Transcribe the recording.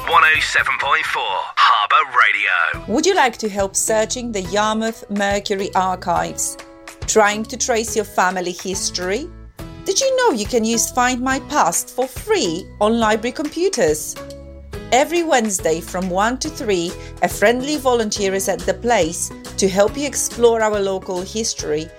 107.4 Harbour Radio. Would you like to help searching the Yarmouth Mercury archives? Trying to trace your family history? Did you know you can use Find My Past for free on library computers? Every Wednesday from 1 to 3, a friendly volunteer is at the place to help you explore our local history